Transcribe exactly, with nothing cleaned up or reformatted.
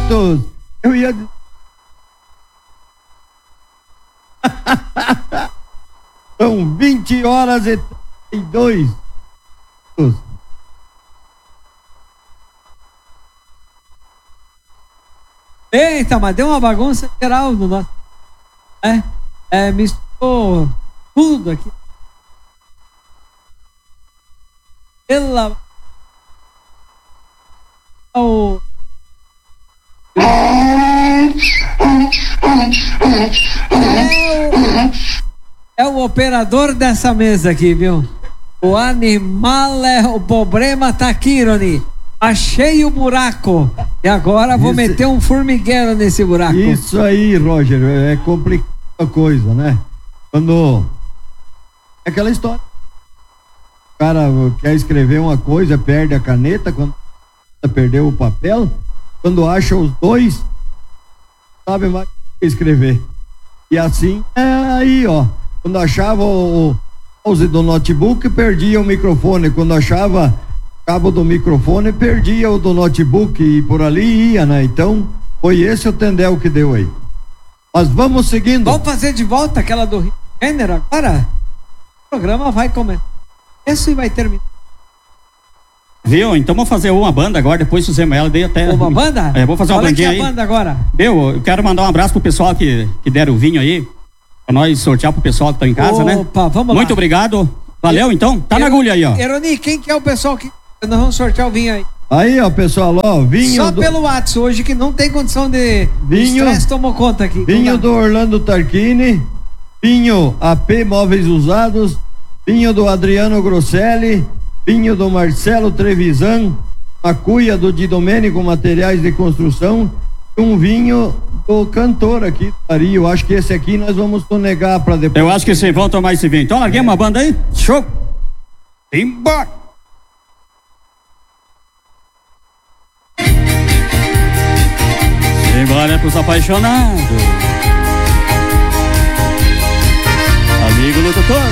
minutos. Eu ia... São vinte horas e trinta e dois minutos. Eita, mas deu uma bagunça geral no nosso... É, é, misturou tudo aqui. Pela... O... É o operador dessa mesa aqui, viu? O animal é o problema, tá aqui, Ironi. Achei o buraco. E agora vou Isso. meter um formigueiro nesse buraco. Isso aí, Roger, é complicada a coisa, né? Quando... É aquela história. O cara quer escrever uma coisa, perde a caneta, quando perdeu o papel, quando acha os dois, sabe mais o que escrever. E assim, é aí, ó. Quando achava o mouse do notebook, perdia o microfone. Quando achava cabo do microfone, perdia o do notebook e por ali ia, né? Então, foi esse o tendel que deu aí. Mas vamos seguindo. Vamos fazer de volta aquela do Renner agora? O programa vai começar. Esse vai terminar. Viu? Então vamos fazer uma banda agora, depois fizemos ela, dei até... Uma banda? É, vou fazer uma Olha bandinha aqui aí. a banda agora. Viu? Eu quero mandar um abraço pro pessoal que, que deram o vinho aí, pra nós sortear pro pessoal que tá em casa, né? Opa, vamos lá. Muito obrigado. Valeu, então. Tá na agulha aí, ó. Eroni, quem que é o pessoal que... Nós vamos sortear o vinho aí. Aí, ó, pessoal, ó, vinho Só do... pelo WhatsApp hoje, que não tem condição de... Vinho- O estresse tomou conta aqui. Vinho Não dá. do Orlando Tarquini, vinho A P Móveis Usados, vinho do Adriano Grosselli, vinho do Marcelo Trevisan, a cuia do Di Domênico Materiais de Construção, e um vinho do cantor aqui do Ari. Eu acho que esse aqui nós vamos sonegar para depois. Eu acho que vocês vão tomar esse vinho. Então larguei uma banda aí. Show. Embora. Embora pros apaixonados. Amigo locutor.